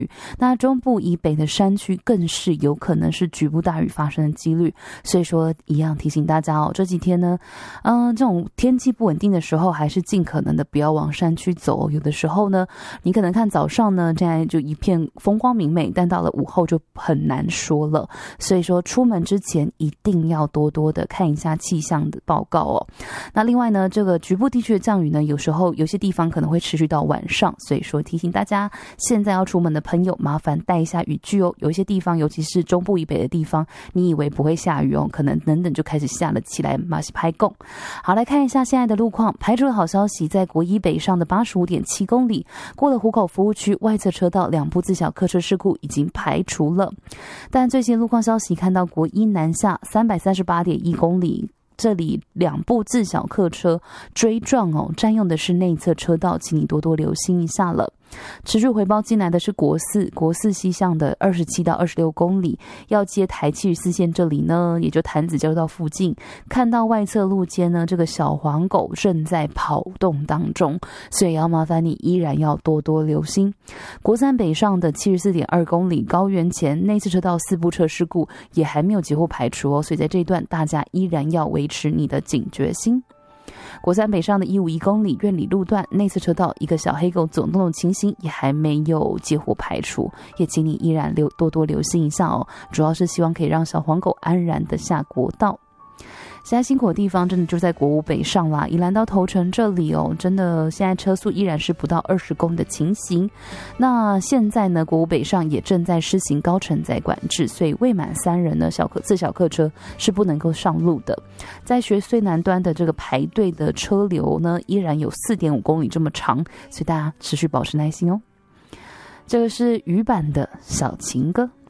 那中部以北的山区更是有可能是局部大雨发生的几率，所以说一样提醒大家哦，这几天呢，这种天气不稳定的时候，还是尽可能的不要往山区走。有的时候呢，你可能看早上呢，现在就一片风光明媚，但到了午后就很难说了。所以说出门之前一定要多多的看一下气象的报告哦。那另外呢，这个局部地区的降雨呢，有时候有些地方可能会持续到晚上，所以说提醒大家，现在要出门的朋友麻烦带一下雨具哦。有一些地方，尤其是中部以北的地方，你以为不会下雨哦，可能等等就开始下了起来，马上拍供。好，来看一下现在的路况。排除的好消息，在国一北上的85.7公里，过了湖口服务区外侧车道2部自小客车事故已经排除了。但最新路况消息，看到国一南下338.1公里。这里2部自小客车追撞哦，占用的是内侧车道，请你多多留心一下了。持续回报进来的是国四西向的27到26公里，要接台74线这里呢，也就潭子交流道附近，看到外侧路肩呢，这个小黄狗正在跑动当中，所以要麻烦你依然要多多留心。国三北上的74.2公里，高原前内侧车道4部车事故也还没有截获排除哦，所以在这一段大家依然要维持你的警觉心。国三北上的151公里苑里路段内侧车道一个小黑狗走动的情形也还没有截获排除，也请你依然多多留心一下哦，主要是希望可以让小黄狗安然的下国道。现在辛苦的地方真的就在国五北上啦，宜兰到头城这里哦，真的现在车速依然是不到20公里的情形。那现在呢，国五北上也正在施行高承载管制，所以未满3人呢，自小客车是不能够上路的。在学隧南端的这个排队的车流呢，依然有4.5公里这么长，所以大家持续保持耐心哦。这个是语版的小情歌。